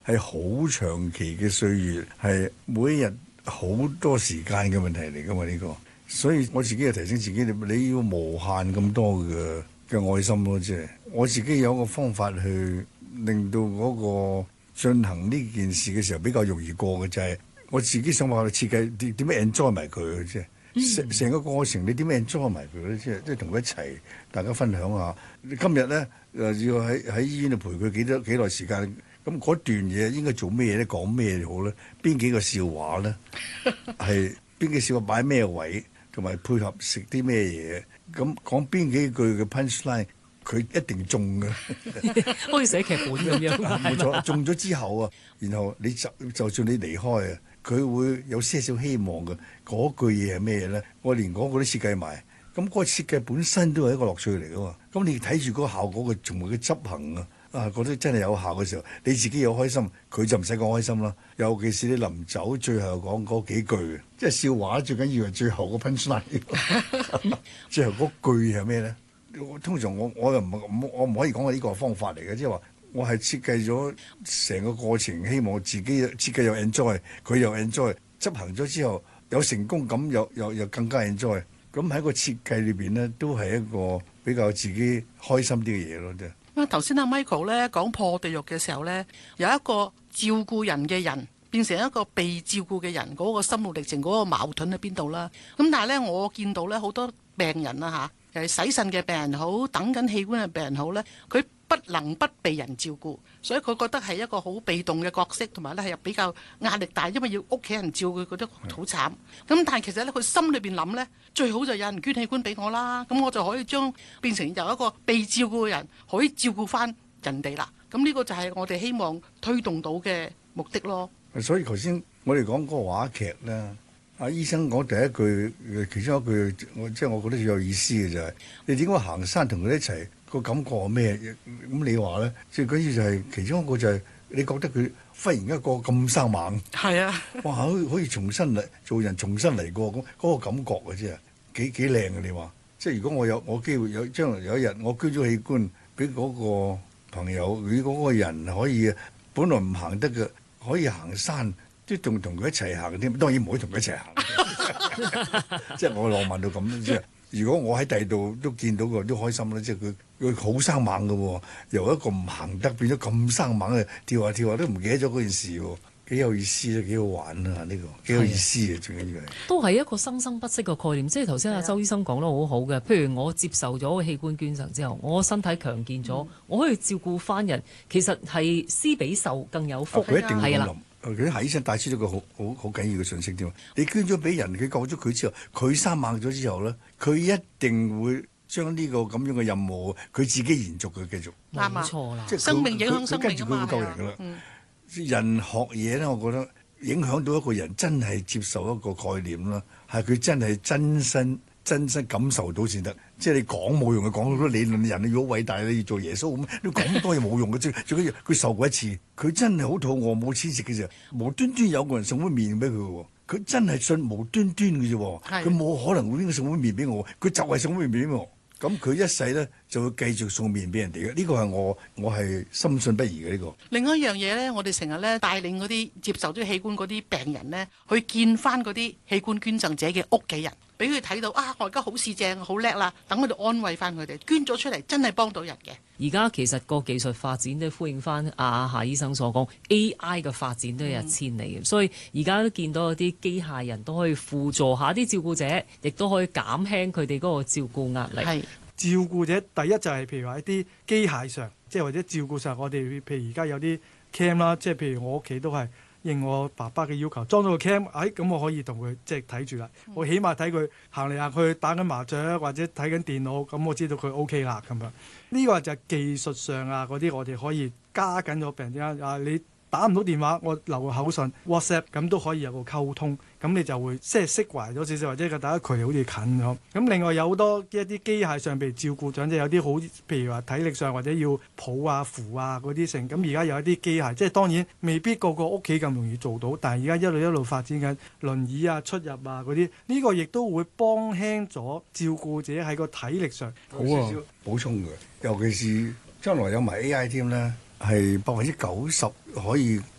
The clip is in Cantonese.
係好長期嘅歲月，係每一日好多時間嘅問題嚟㗎嘛呢個。所以我自己又提醒自己，你要無限咁多嘅愛心咯，即係我自己有個方法去令到嗰個進行呢件事嘅時候比較容易過嘅，就係我自己想話去設計點樣 enjoy 埋佢即係成個過程，你點樣 enjoy 埋佢咧？即係同佢一齊，大家分享下。今日咧要喺醫院度陪佢幾耐時間，咁嗰段嘢應該做咩咧？講咩好咧？邊幾個笑話咧？係邊幾個笑話擺咩位？同埋配合食啲咩嘢，咁講邊幾句嘅 punchline， 佢一定中嘅， 好似寫劇本咁樣。 冇錯，中咗之後啊，然後你就算你離開啊，佢會有些少希望嘅。嗰句嘢係咩咧？我連嗰個都設計埋，咁嗰個設計本身都係一個樂趣嚟㗎嘛。咁你睇住嗰個效果嘅，同埋佢執行啊，覺得真係有效嘅時候，你自己又開心，佢就唔使講開心啦。尤其是你臨走最後講嗰幾句，即係笑話，最緊要係最後個 punchline。最後嗰句係咩咧？通常我又唔可以講係呢個方法嚟嘅，即係話我係設計咗成個過程，希望自己設計又 enjoy，佢又 enjoy，執行咗之後有成功感，又更加 enjoy。咁喺個設計裏邊咧，都係一個比較自己開心啲嘅嘢咯，即係。 咁頭先阿 Michael 咧講破地獄嘅時候咧，有一個照顧人嘅人變成一個被照顧嘅人，嗰個心路歷程，嗰個矛盾喺邊度啦？咁但係咧，我見到咧好多病人啊嚇，又係洗腎嘅病人好，等緊器官嘅病人好咧，佢不能不被人照顧，所以佢覺得係一個好被動嘅角色，同埋咧係比較壓力大，因為要屋企人照顧，覺得好慘。咁但係其實咧，佢心裏邊諗咧，最好就有人捐器官俾我啦，咁我就可以變成由一個被照顧嘅人，可以照顧翻人哋啦。咁呢個就係我哋希望推動到嘅目的咯。 所以頭先我哋講嗰個話劇咧，阿醫生講第一句，其中一句，我覺得最有意思嘅就係，你點解行山同佢一齊？個感覺係咩？咁你話咧，最緊要就係其中一個就係你覺得佢忽然間個咁生猛， 係啊， 哇！可以重新嚟做人，重新嚟過咁嗰個感覺嘅啫，幾靚嘅你話。即係如果我機會將來有一日我捐咗器官俾嗰個朋友，如果嗰個人可以本來唔行得嘅，可以行山，即係仲同佢一齊行添。當然唔可以同佢一齊行，即係我浪漫到咁即係。如果我喺第二度都見到個都開心啦，即係佢好生猛嘅喎，由一個唔行得變咗咁生猛嘅，跳下跳下都唔記得咗嗰件事喎，幾有意思啊，幾好玩啊，呢個幾有意思啊，最緊要係都係一個生生不息嘅概念。即係頭先阿周醫生講得好好嘅，譬如我接受咗器官捐贈之後，我身體強健咗，我可以照顧翻人，其實係施比受更有福。 佢一定會咁係啦。 諗，佢喺醫生帶出咗個好緊要嘅信息添。你捐咗俾人，佢救咗佢之後，佢生猛咗之後咧，佢一定會將呢個咁樣嘅任務，佢自己延續佢繼續。 冇錯啦， 即係生命影響生命啊嘛， 跟住佢會救人噶啦。人學嘢咧，我覺得影響到一個人真係接受一個概念啦，係佢真係真身感受到先得。即係你講冇用嘅，講好多理論，人如果偉大，你要做耶穌咁，你講咁多嘢冇用嘅。最緊要佢受過一次，佢真係好肚餓冇錢食嘅時候，無端端有個人送碗麵俾佢喎，佢真係信無端端嘅啫，佢冇可能會邊個送碗麵俾我，佢就係送碗麵俾我。咁佢一世咧就會繼續送麵俾人哋嘅，呢個係我係深信不疑嘅呢個。 另外一樣嘢咧，我哋成日咧帶領嗰啲接受咗器官嗰啲病人咧，去見翻嗰啲器官捐贈者嘅屋企人，俾佢睇到啊，我而家好市正，好叻啦，等佢哋安慰翻佢哋，捐咗出嚟真係幫到人嘅。 而家其實個技術發展都呼應翻夏醫生所講 AI 嘅發展都係日千里嘅，所以而家都見到有啲機械人都可以輔助下啲照顧者，亦都可以減輕佢哋嗰個照顧壓力。 係照顧者第一就係譬如話一啲機械上，即係或者照顧上，我哋譬如而家有啲 cam 啦，即係譬如我屋企都係應我爸爸嘅要求裝咗個 cam，咁我可以同佢即係睇住啦。我起碼睇佢行嚟行去打緊麻雀或者睇緊電腦，咁我知道佢 OK 啦咁樣。呢個就係技術上啊嗰啲，我哋可以加緊咗病人啊你打唔到電話，我留個口信 WhatsApp 咁都可以有個溝通，咁你就會即係釋懷咗少少，或者大家距離好似近咗。咁另外有好多一啲機械上譬如照顧長者，有啲好譬如話體力上或者要抱啊扶啊嗰啲成。咁而家有一啲機械，即係當然未必個個屋企咁容易做到，但係而家一路發展緊輪椅啊出入啊嗰啲，呢個亦都會幫輕咗照顧者喺個體力上。 好啊，補充嘅，尤其是將來有埋 AI 添啦。 係90%可以